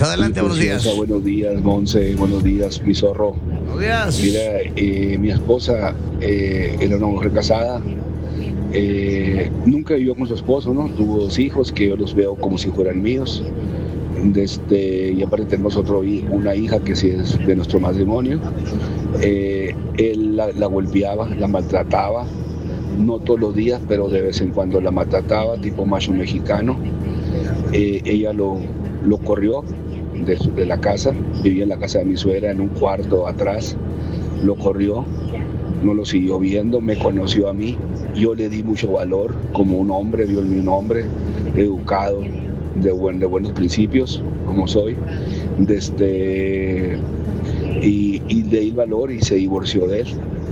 Luis. Adelante, buenos días. Buenos días, Monse. Buenos días, mi zorro. Buenos días. Mira, mi esposa era una mujer casada. Nunca vivió con su esposo, ¿no? Tuvo 2 hijos que yo los veo como si fueran míos. Y aparte tenemos una hija que sí es de nuestro matrimonio. Él la golpeaba, la maltrataba, no todos los días, pero de vez en cuando la maltrataba, tipo macho mexicano. Ella lo corrió de la casa, vivía en la casa de mi suegra, en un cuarto atrás, lo corrió, no lo siguió viendo, me conoció a mí, yo le di mucho valor como un hombre, vio en mi nombre, educado, de buenos principios, como soy, y le di valor y se divorció de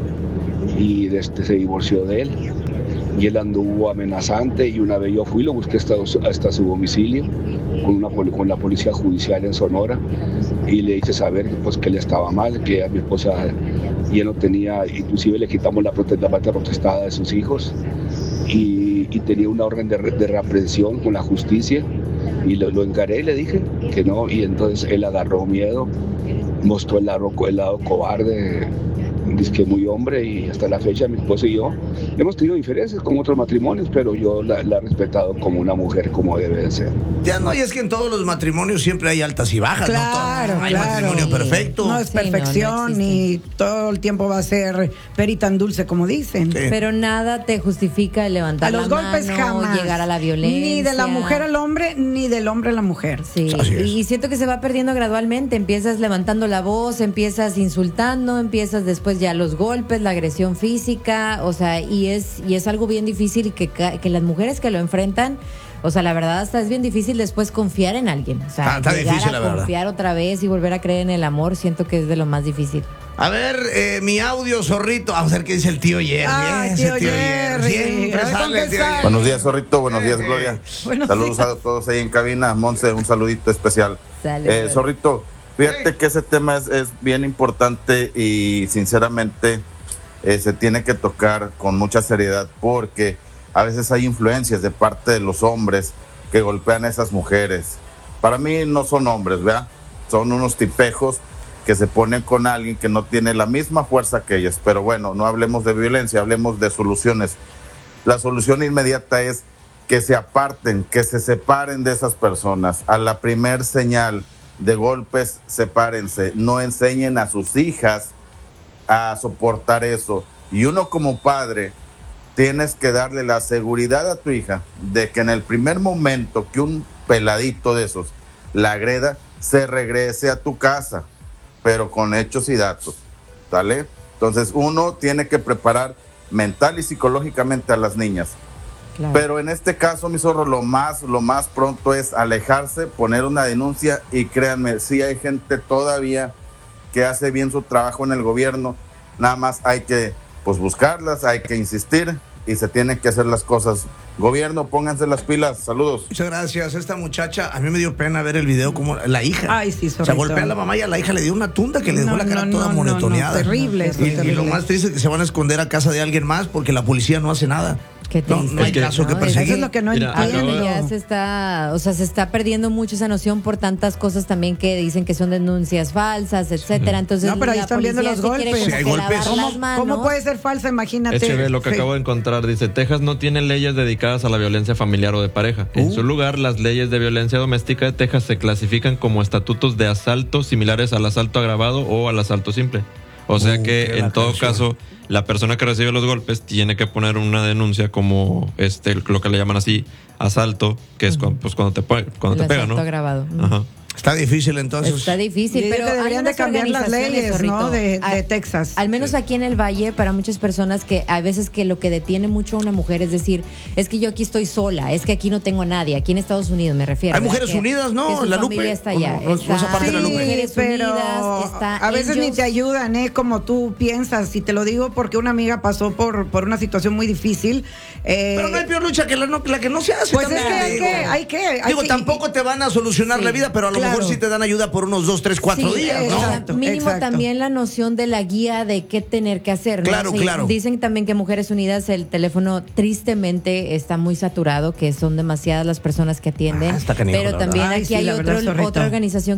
él. Y él anduvo amenazante, y una vez yo fui, lo busqué hasta su domicilio con la policía judicial en Sonora, y le hice saber pues, que él estaba mal, que a mi esposa ya no tenía, inclusive le quitamos la parte protestada de sus hijos, y tenía una orden de reaprensión con la justicia, y lo encaré y le dije que no, y entonces él agarró miedo, mostró el lado cobarde, dice que muy hombre, y hasta la fecha mi esposa y yo hemos tenido diferencias con otros matrimonios, pero yo la he respetado como una mujer, como debe de ser. Ya no, y es que en todos los matrimonios siempre hay altas y bajas, claro, no hay matrimonio perfecto. No es perfección, ni todo el tiempo va a ser perita en dulce, como dicen. Sí. Pero nada te justifica el levantar a los golpes mano, jamás, llegar a la violencia. Ni de la mujer al hombre, ni del hombre a la mujer. Sí, y siento que se va perdiendo gradualmente. Empiezas levantando la voz, empiezas insultando, empiezas después ya los golpes, la agresión física, o sea, y es algo bien difícil, y que las mujeres que lo enfrentan, o sea, la verdad hasta es bien difícil después confiar en alguien, o sea, está llegar difícil, a la verdad. confiar otra vez y volver a creer en el amor, siento que es de lo más difícil. A ver, mi audio, zorrito. Vamos a ver qué dice el tío Jerry. Tío Jerry. Siempre sale el tío Jerry. Buenos días, zorrito. Buenos días, Gloria. Buenos Saludos días. a todos ahí en cabina. Monse, un saludito especial. Sale, Zorrito, fíjate que ese tema es bien importante, y sinceramente se tiene que tocar con mucha seriedad, porque a veces hay influencias de parte de los hombres que golpean a esas mujeres. Para mí no son hombres, ¿verdad? Son unos tipejos que se ponen con alguien que no tiene la misma fuerza que ellas. Pero bueno, no hablemos de violencia, hablemos de soluciones. La solución inmediata es que se aparten, que se separen de esas personas. A la primer señal de golpes, sepárense. No enseñen a sus hijas a soportar eso. Y uno como padre tienes que darle la seguridad a tu hija de que en el primer momento que un peladito de esos la agreda, se regrese a tu casa, pero con hechos y datos, ¿sale? Entonces uno tiene que preparar mental y psicológicamente a las niñas. Claro. Pero en este caso, mi zorro, lo más pronto es alejarse, poner una denuncia, y créanme, sí hay gente todavía que hace bien su trabajo en el gobierno, nada más hay que buscarlas, hay que insistir, y se tienen que hacer las cosas. Gobierno, pónganse las pilas. Saludos. Muchas gracias. Esta muchacha, a mí me dio pena ver el video, como la hija. Ay, sí, se golpea a la mamá, y a la hija le dio una tunda que le dejó la cara toda moretoneada. Terrible, y lo más triste es que se van a esconder a casa de alguien más porque la policía no hace nada. No hay caso que perseguir. Eso es lo que no entiendo. Ya se está perdiendo mucho esa noción por tantas cosas también que dicen que son denuncias falsas, etcétera. Entonces, no, pero ahí están viendo los golpes. Sí, hay golpes. ¿Cómo puede ser falsa? Imagínate. HB, lo que acabo de encontrar, dice: Texas no tiene leyes dedicadas a la violencia familiar o de pareja. En su lugar, las leyes de violencia doméstica de Texas se clasifican como estatutos de asalto similares al asalto agravado o al asalto simple. O sea que en todo caso, la persona que recibe los golpes tiene que poner una denuncia como lo que le llaman así, asalto, que es cuando te pega, ¿no? Asalto agravado. Ajá. Está difícil entonces. Está difícil, pero deberían de cambiar las leyes, ¿no? de Texas. Al menos aquí en el Valle, para muchas personas, que a veces que lo que detiene mucho a una mujer es decir, es que yo aquí estoy sola, es que aquí no tengo a nadie, aquí en Estados Unidos me refiero. Hay mujeres unidas, ¿no? La Lupe está allá. Esa parte de la Lupe. Sí, pero a veces ni te ayudan, como tú piensas, y te lo digo porque una amiga pasó por una situación muy difícil. Pero no hay peor lucha que la que no se hace. Pues también, es que hay que tampoco te van a solucionar la vida, pero a lo mejor sí te dan ayuda por unos 2, 3, 4 días, ¿no? Exacto, mínimo también la noción de la guía de qué tener que hacer, ¿no? Claro. Dicen también que Mujeres Unidas, el teléfono tristemente está muy saturado, que son demasiadas las personas que atienden. Está canijo, pero también aquí hay otra organización